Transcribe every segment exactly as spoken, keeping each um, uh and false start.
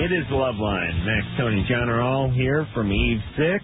It is Loveline. Max, Tony, John are all here from Eve six.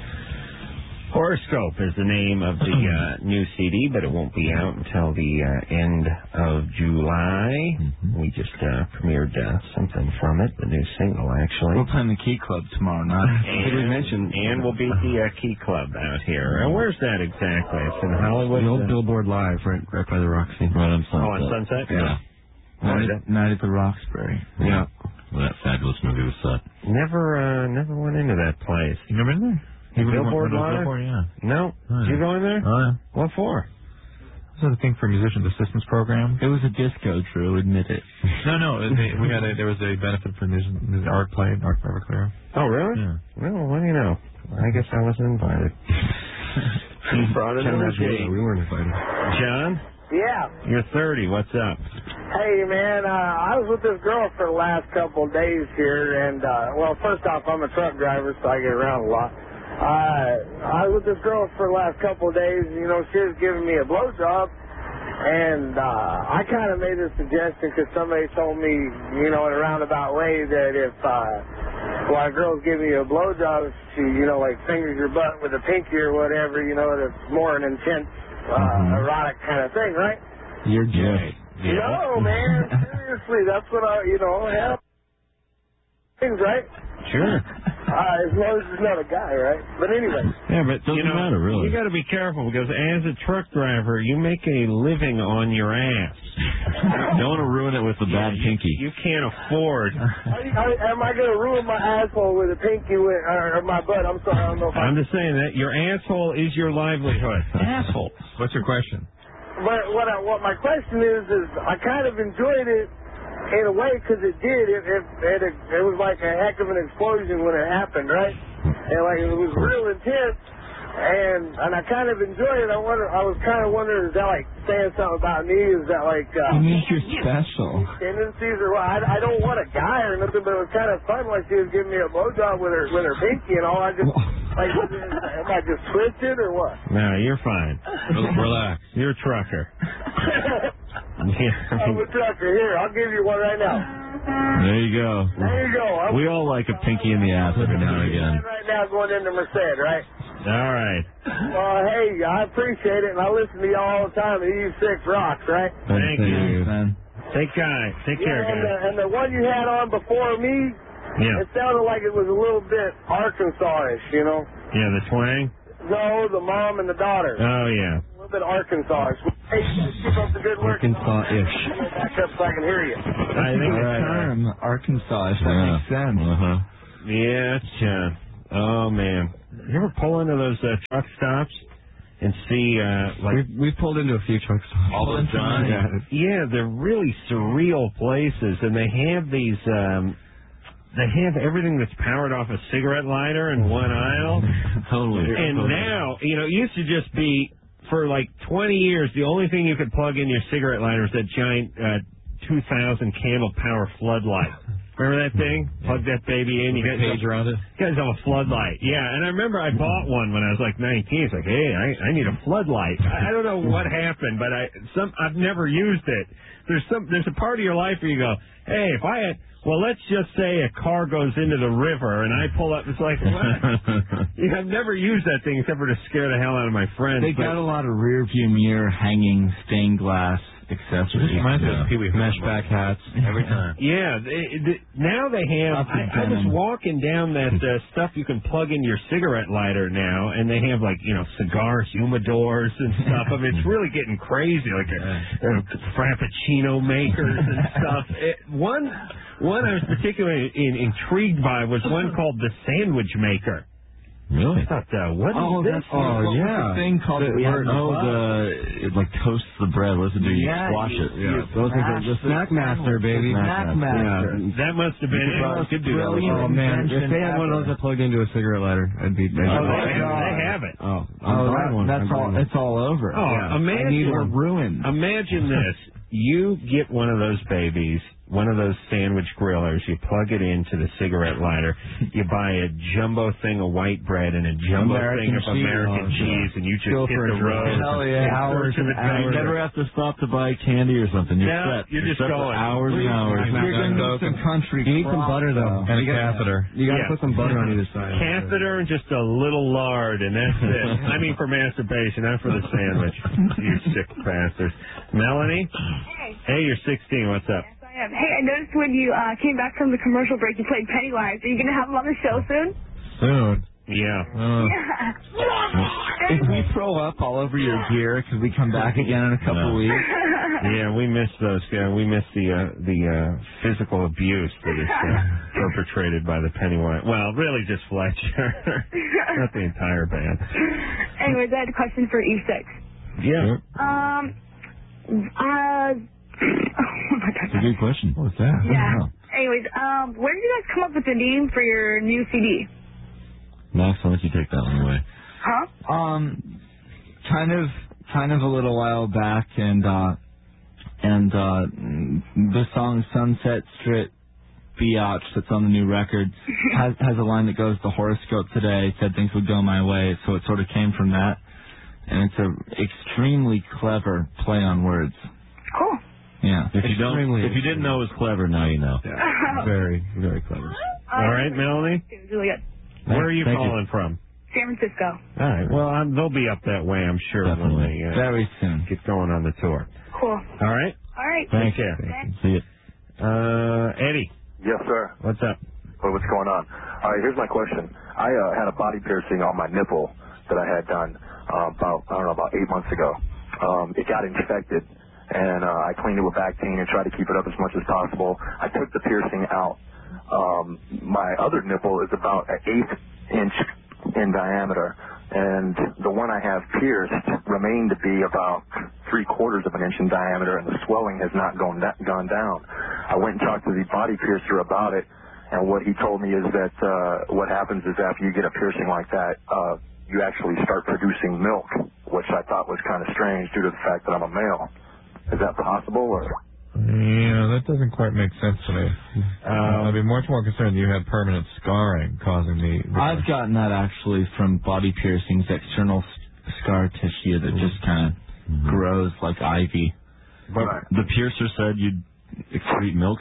Horoscope is the name of the uh, new C D, but it won't be out until the uh, end of July. Mm-hmm. We just uh, premiered uh, something from it, the new single, actually. We'll play in the Key Club tomorrow night. And, we mentioned, and we'll be at the uh, Key Club out here. And where's that exactly? It's in Hollywood? The old uh, Billboard Live, right, right by the Roxy. Right on Sunset. Oh, on Sunset? Yeah. Night, at, night at the Roxbury. Yeah. Well, that fabulous movie was set. Never, uh, never went into that place. You never been there? The Billboard Live? Billboard, yeah. No. Oh, yeah. Did you go in there? Oh, yeah. What for? Was that a thing for musicians assistance program? It was a disco, Drew. Admit it. no, no. They, we had a, there was a benefit for musicians. Art play, Art Everclear. Oh, really? Yeah. Well, what do you know? I guess I wasn't invited. You brought it on. We weren't invited. John? Yeah. You're thirty. What's up? Hey, man, uh, I was with this girl for the last couple of days here, and, uh, well, first off, I'm a truck driver, so I get around a lot. Uh, I was with this girl for the last couple of days, and, you know, she was giving me a blowjob, and uh, I kind of made a suggestion because somebody told me, you know, in a roundabout way that if, uh, while a girl's giving you a blowjob, she, you know, like fingers your butt with a pinky or whatever, you know, it's more an intense, uh, mm-hmm. erotic kind of thing, right? You're gay. Yeah. No, man, seriously, that's what I, you know, have things, right? Sure. Uh, as long as it's not a guy, right? But anyway. Yeah, but doesn't you know, matter, really. You got to be careful because as a truck driver, you make a living on your ass. Don't want to ruin it with a bad yeah, pinky. You, you can't afford. I, I, am I going to ruin my asshole with a pinky with, or, or my butt? I'm sorry, I don't know if I'm I... just saying that your asshole is your livelihood. Asshole. What's your question? But what I, what my question is is I kind of enjoyed it in a way because it did. It it, it it was like a heck of an explosion when it happened, right? And like it was real intense, and and I kind of enjoyed it. I wonder. I was kind of wondering, is that like saying something about me? Is that like uh, it means you're special tendencies or what? I, I don't want a guy or nothing, but it was kind of fun. Like she was giving me a blowjob with her with her pinky and all. I just. Like, am I just twisted or what? No, you're fine. Relax. You're a trucker. Yeah, I'm a trucker. Here, I'll give you one right now. There you go. There you go. I'm, we all like a pinky in the ass every now and again. Right now going into Merced, right? All right. Well, hey, I appreciate it, and I listen to you all the time. And Eve six rocks, right? Thank, Thank you. you. Man. Take, guy. Take yeah, care, and guys. the, and the one you had on before me, yeah. It sounded like it was a little bit Arkansas-ish, you know? Yeah, the twang? No, the mom and the daughter. Oh, yeah. A little bit Arkansas-ish. Hey, keep up the good work. Arkansas-ish. Back up so I can hear you. I think the right, term Arkansas-ish, that yeah. makes sense. Uh-huh. Yeah, it's, uh, oh, man. You ever pull into those uh, truck stops and see, uh, like... We've, we've pulled into a few truck stops. All the time. Yeah. yeah, they're really surreal places, and they have these, um... They have everything that's powered off a cigarette lighter in one aisle. Totally. And totally. now, you know, it used to just be, for like twenty years, the only thing you could plug in your cigarette lighter was that giant uh, two thousand candle power floodlight. Remember that thing? Plug that baby in. You guys page around it? You guys have a floodlight. Yeah, and I remember I bought one when I was like nineteen. It's like, hey, I, I need a floodlight. I, I don't know what happened, but I some I've never used it. There's some there's a part of your life where you go, hey, if I had... Well, let's just say a car goes into the river and I pull up. It's like, what? You know, I've never used that thing except for to scare the hell out of my friends. They got a lot of rear view mirror hanging stained glass accessories. Reminds me of Pee Wee mesh back hats every time. Yeah, they, they, now they have. I, I was walking down that uh, stuff you can plug in your cigarette lighter now, and they have like you know cigar humidors and stuff. I mean, it's really getting crazy, like a, a frappuccino makers and stuff. It, one. One I was particularly in, intrigued by was one called the Sandwich Maker. Really? I thought, uh, what oh, is this? Oh, what yeah. was the thing called the, that we where, had? Oh, the, it like toasts the bread. What does it do? You Yeah, squash you, it. You Yeah. Those are the, the Snack Master, baby. Snack Master. Yeah. That must have been it. You could do that. Oh, man. If they had one of those that plugged into a cigarette lighter, I'd be... I'd Oh, be they, have, they have it. Oh, I'm oh buying that, one. that's I'm all. buying It's all over. Oh, yeah. imagine. I need we're ruined. Imagine this. You get one of those babies. one of those sandwich grillers. You plug it into the cigarette lighter. You buy a jumbo thing of white bread and a jumbo American thing of cheese. American Oh, cheese, and you just Go hit for the a road. Hell yeah. Hours and You hours. never have to stop to buy candy or something. You're No, set. you're just set for going. hours and hours. You're going to need some country. You need some butter though. And a catheter. You got to Yeah. put some butter on either side. Catheter and just a little lard, and that's it. I mean, for masturbation, not for the sandwich. You sick bastards. Melanie? Hey. Hey, you're sixteen. What's up? Yes, I am. Hey, I noticed when you uh, came back from the commercial break, you played Pennywise. Are you going to have him on the show soon? Soon. Yeah. Uh, Yeah. If we throw up all over your gear, could we come back again in a couple No. weeks? Yeah, we miss those. Uh, we miss the uh, the uh, physical abuse that is uh, perpetrated by the Pennywise. Well, really just Fletcher, not the entire band. Anyways, I had a question for E six. Yeah. Um, uh, oh my God. That's a good question. What's that? Yeah. Anyways, um, where did you guys come up with the name for your new C D? Max, I'll let you take that one away. Huh? Um, kind of, kind of a little while back, and uh, and uh, the song "Sunset Strip Biatch" that's on the new record has has a line that goes, "The horoscope today said things would go my way," so it sort of came from that, and it's a extremely clever play on words. Cool. Yeah. If you don't, if you didn't know it was clever, now you know. Yeah. Very, very clever. Uh, All right, Melanie. It was really good. Where are you Thank calling from? San Francisco. All right. Well, I'm, they'll be up that way, I'm sure, when Definitely. they uh, Very soon. get going on the tour. Cool. All right. All right. Take care. Thanks. See you. Uh, Eddie. Yes, sir. What's up? Well, what's going on? All right, here's my question. I uh, had a body piercing on my nipple that I had done uh, about, I don't know, about eight months ago. Um, it got infected, and uh, I cleaned it with Bactine and tried to keep it up as much as possible. I took the piercing out. Um, my other nipple is about an eighth inch in diameter, and the one I have pierced remained to be about three quarters of an inch in diameter, and the swelling has not gone da- gone down. I went and talked to the body piercer about it, and what he told me is that uh, what happens is after you get a piercing like that, uh, you actually start producing milk, which I thought was kind of strange due to the fact that I'm a male. Is that possible? Or? Yeah, that doesn't quite make sense to me. Um, I'd be much more concerned you had permanent scarring causing the... the I've gotten that actually from body piercings, external s- scar tissue that just kind of mm-hmm. grows like ivy. but Right. The piercer said you'd excrete milk.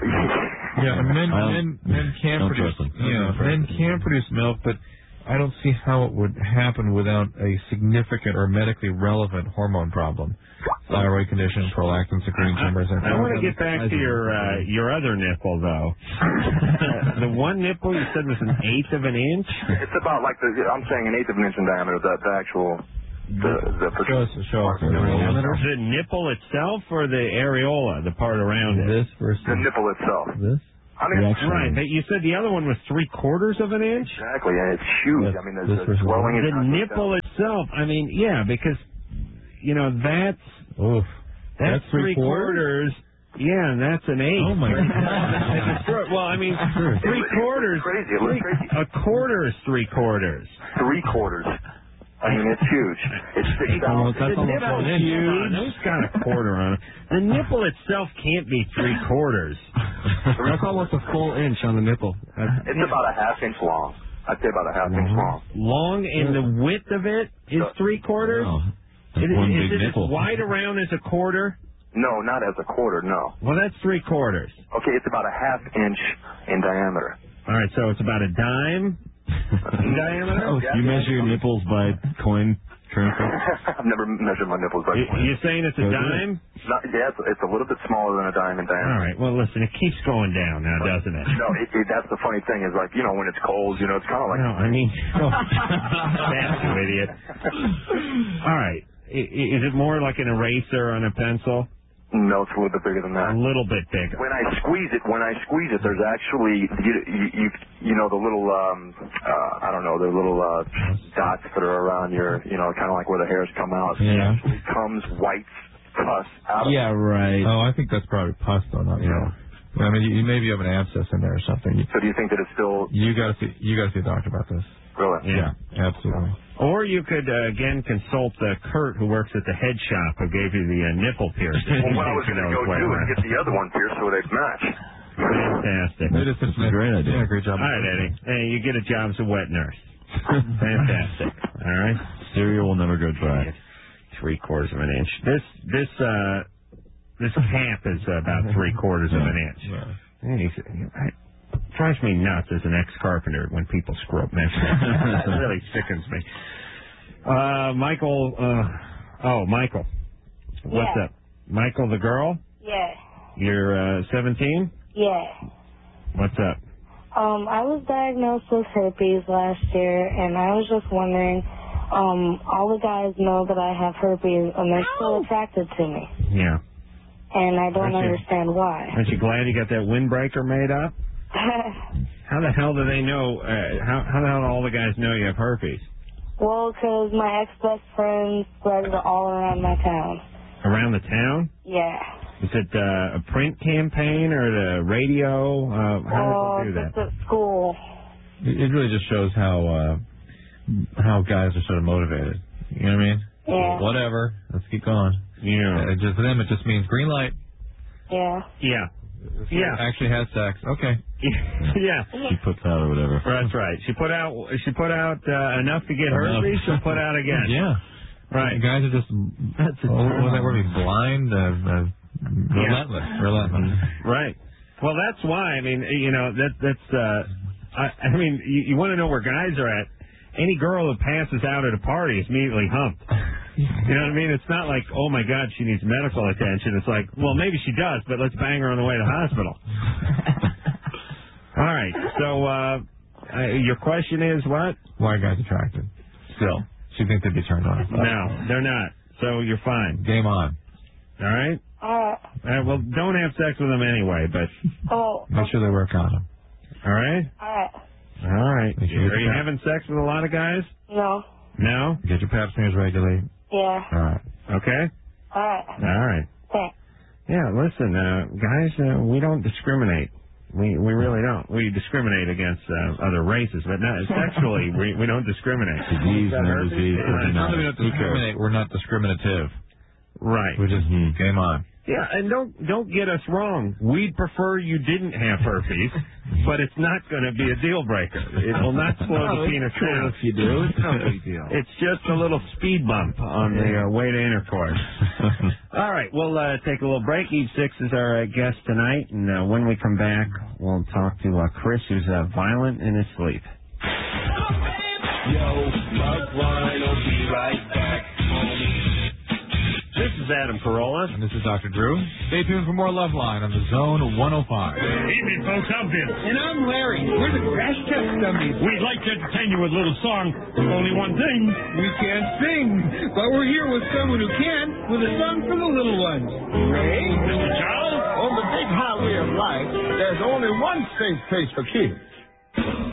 Yeah, men, Well, men, men can don't produce... trust them. Yeah, men can produce milk, but I don't see how it would happen without a significant or medically relevant hormone problem. Thyroid condition, prolactin secreting tumors. and I want to get back to your uh, your other nipple, though. The one nipple you said was an eighth of an inch? It's about like the, I'm saying an eighth of an inch in diameter, the, the actual, the, the Show us, show us the diameter. The nipple itself or the areola, the part around it? This versus the nipple itself. this? I mean, it's, Right, but you said the other one was three quarters of an inch? exactly, and it's huge. Yes, I mean, this the, the versus swelling is The not nipple down. itself, I mean, yeah, because, you know, that's, Oof. that's, That's three three quarters. Yeah, and that's an eighth. Oh, my God. It's a short- well, I mean, three It- it quarters. looks crazy. It looks three- crazy. A quarter is three quarters. Three quarters. I mean, it's huge. It sticks out. almost- that's the almost nipple's an inch. huge. It's got a quarter on it. The nipple itself can't be three quarters. That's almost a full inch on the nipple. It's about a half inch long. I'd say about a half inch long. Long, and the width of it is three quarters? Oh, Is, that's one is big it nipple. as wide around as a quarter? No, not as a quarter, no. Well, that's three quarters. Okay, it's about a half inch in diameter. All right, so it's about a dime in diameter? Oh, you measure your nipples by coin currency? I've never measured my nipples by You, you're saying it's a Okay. dime? Not, yeah, it's, it's a little bit smaller than a dime in diameter. All right, well, listen, it keeps going down now, doesn't it? No, it, it, that's the funny thing is like, you know, when it's cold, you know, it's kind of like... No, I mean, that's you idiot. All right, I, i- is it more like an eraser on a pencil? No, it's a little bit bigger than A that. little bit bigger. When I squeeze it, when I squeeze it, there's actually, you, you, you, you know, the little, um, uh, I don't know, the little uh, dots that are around your, you know, kind of like where the hairs come out. Yeah. It comes white pus out of Yeah, right. Oh, I think that's probably pus, though, not Yeah. milk. I mean, you, you maybe have an abscess in there or something. You, So do you think that it's still... you got to see. You got to see a doctor about this. Really? Yeah, absolutely. Or you could, uh, again, consult uh, Kurt, who works at the head shop, who gave you the uh, nipple piercing. Well, what I was going to go do is get the other one pierced so they'd match. Fantastic. That's a great idea. Yeah, great job. All right, Eddie. Hey, you get a job as a wet nurse. Fantastic. All right. Cereal will never go dry. Three quarters of an inch. This this uh this cap is about three quarters of an inch. Yeah. It drives me nuts as an ex-carpenter when people screw up measurements. It really sickens me. Uh, Michael. Uh, oh, Michael. What's Yeah. up, Michael? The girl? Yeah. You're uh, seventeen. Yeah. What's up? Um, I was diagnosed with herpes last year, and I was just wondering, um, all the guys know that I have herpes, and they're still attracted to me. Yeah. And I don't Aren't you- understand why. Aren't you glad you got that windbreaker made up? How the hell do they know? Uh, how how the hell do all the guys know you have herpes? Well, 'cause my ex-best friend spread it all around my town. Around the town? Yeah. Is it uh, a print campaign or the radio? Uh, how Oh, do they do just that? at school. It it really just shows how uh, how guys are sort of motivated. You know what I mean? Yeah. Whatever. Let's keep going. Yeah. Uh, just to them, it just means green light. Yeah. Yeah. Yeah. Actually has sex. Okay. Yeah. She puts out or whatever. That's right. She put out. She put out uh, enough to get herpes. She'll put out again. Yeah. Right. Guys are just. That's a oh, what was that word? Blind. Uh, uh, relentless. Relentless. Right. Well, that's why. I mean, you know, that that's. Uh, I, I mean, you, you want to know where guys are at. Any girl who passes out at a party is immediately humped. You know what I mean? It's not like, oh my God, she needs medical attention. It's like, well, maybe she does, but let's bang her on the way to the hospital. All right. So, uh, uh, your question is what? Why are guys attracted? Still. She think they'd be turned on. No, they're not. So you're fine. Game on. All right? All right. Uh, well, don't have sex with them anyway, but. Oh. Make sure they wear a condom. All right? All right. All right. Make sure you Are get you the pap- having sex with a lot of guys? No. No? Get your pap smears regularly. Yeah. All right. Okay? All right. All right. Thanks. Yeah, listen, uh, guys, uh, we don't discriminate. We we really don't. We discriminate against uh, other races, but not sexually. we we don't discriminate. Disease, no disease. It's not that we don't discriminate. We're not discriminative. Right. We're just game on. Yeah, and don't don't get us wrong. We'd prefer you didn't have herpes, but it's not going to be a deal breaker. It will not slow No, the penis it's cool down. if you do. It's no big deal. It's just a little speed bump on the uh, way to intercourse. All right, we'll uh, take a little break. Eve Six is our uh, guest tonight, and uh, when we come back, we'll talk to uh, Chris, who's uh, violent in his sleep. Yo, Love Line, I'll be right back, homie. This is Adam Carolla. And this is Doctor Drew. Stay tuned for more Love Line on the Zone one oh five. Evening, folks. I'm Vince. And I'm Larry. We're the Crash Test Dummies. We'd like to entertain you with a little song. Only one thing. We can't sing. But we're here with someone who can, with a song for the little ones. Ray? Mister Charles? On the big highway of life, there's only one safe place for kids.